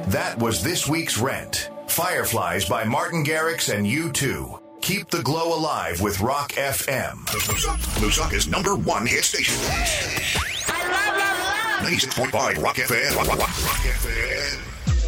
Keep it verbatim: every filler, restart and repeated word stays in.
That was this week's Rent. Fireflies by Martin Garrix and U two. Keep the glow alive with Rock F M. Lusaka's number one hit station. I love, love, love. ninety-six point five Rock F M. Rock, rock, rock, Rock F M.